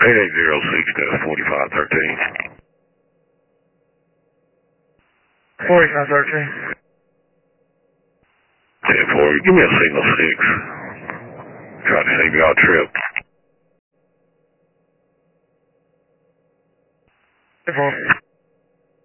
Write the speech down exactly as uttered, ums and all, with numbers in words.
eight eight zero six dash forty-five thirteen. forty-five thirteen. ten four, give me a signal six. Try to save y'all a trip. ten four.